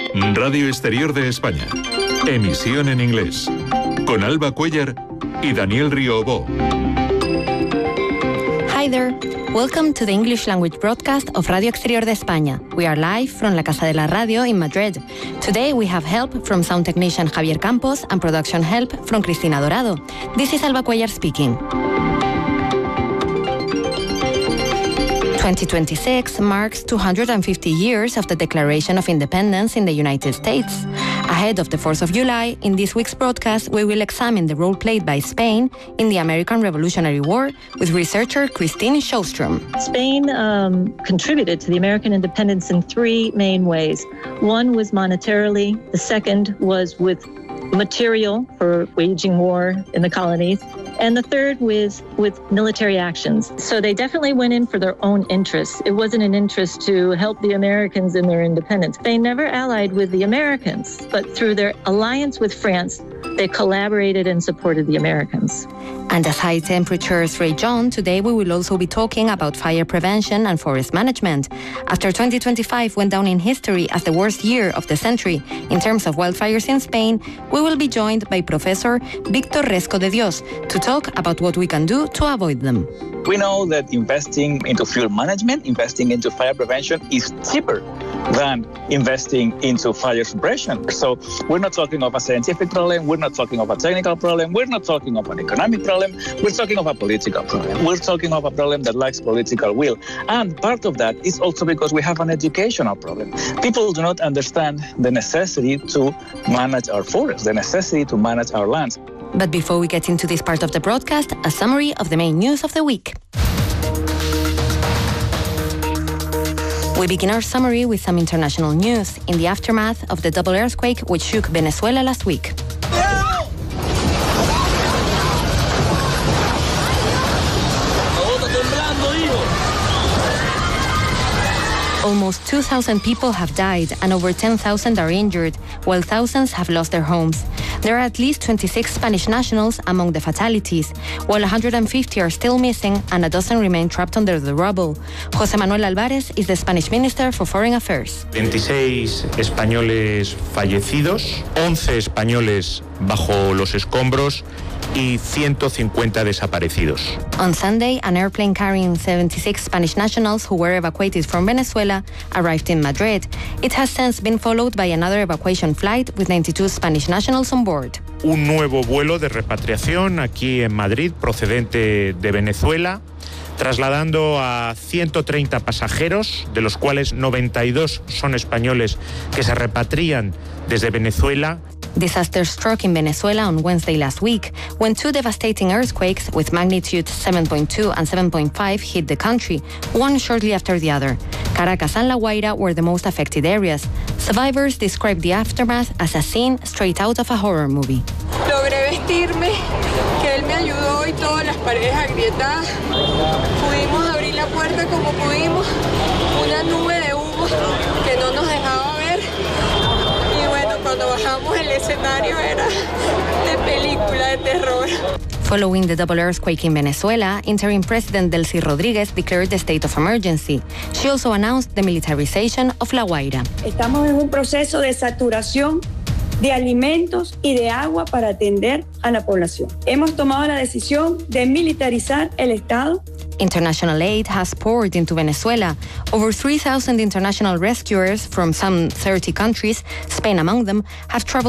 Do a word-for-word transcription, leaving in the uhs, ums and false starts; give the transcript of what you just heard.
Radio Exterior de España. Emisión en inglés. Con Alba Cuellar y Daniel Riobó. Hi there. Welcome to the English language broadcast of Radio Exterior de España. We are live from La Casa de la Radio in Madrid. Today we have help from sound technician Javier Campos and production help from Cristina Dorado. This is Alba Cuellar speaking. twenty twenty-six marks two hundred fifty years of the Declaration of Independence in the United States. Ahead of the fourth of July, in this week's broadcast, we will examine the role played by Spain in the American Revolutionary War with researcher Christine Sjostrom. Spain um, contributed to the American independence in three main ways. One was monetarily, the second was with material for waging war in the colonies, and the third was with military actions. So they definitely went in for their own interests. It wasn't an interest to help the Americans in their independence. They never allied with the Americans, but through their alliance with France, they collaborated and supported the Americans. And as high temperatures rage on, today we will also be talking about fire prevention and forest management. After twenty twenty-five went down in history as the worst year of the century in terms of wildfires in Spain, we will be joined by Professor Víctor Resco de Dios to talk about what we can do to avoid them. We know that investing into fuel management, investing into fire prevention is cheaper than investing into fire suppression. So we're not talking of a scientific problem, we're not talking of a technical problem, we're not talking of an economic problem, we're talking of a political problem. We're talking of a problem that lacks political will. And part of that is also because we have an educational problem. People do not understand the necessity to manage our forests, the necessity to manage our lands. But before we get into this part of the broadcast, a summary of the main news of the week. We begin our summary with some international news in the aftermath of the double earthquake which shook Venezuela last week. Almost two thousand people have died and over ten thousand are injured, while thousands have lost their homes. There are at least twenty-six Spanish nationals among the fatalities, while one hundred fifty are still missing and a dozen remain trapped under the rubble. José Manuel Álvarez is the Spanish Minister for Foreign Affairs. veintiséis españoles fallecidos, once españoles bajo los escombros y ciento cincuenta desaparecidos. On Sunday, an airplane carrying seventy-six Spanish nationals who were evacuated from Venezuela arrived in Madrid. It has since been followed by another evacuation flight with ninety-two Spanish nationals on board. Un nuevo vuelo de repatriación aquí en Madrid procedente de Venezuela, trasladando a ciento treinta pasajeros, de los cuales noventa y dos son españoles que se repatrian desde Venezuela. Disaster struck in Venezuela on Wednesday last week when two devastating earthquakes with magnitude seven point two and seven point five hit the country, one shortly after the other. Caracas and La Guaira were the most affected areas. Survivors described the aftermath as a scene straight out of a horror movie. Logré vestirme, que él me ayudó y todas las paredes agrietadas. Pudimos abrir la puerta como pudimos, una nube de humo que no nos dejaba ver. Y bueno, cuando bajamos el escenario era de película de terror. Following the double earthquake in Venezuela, interim President Delcy Rodríguez declared the state of emergency. She also announced the militarization of La Guaira. Estamos en un proceso de saturación de alimentos y de agua para atender a la población. Hemos tomado la decisión de militarizar el Estado. International aid has poured into Venezuela. Over three thousand international rescuers from some thirty countries, Spain among them, have traveled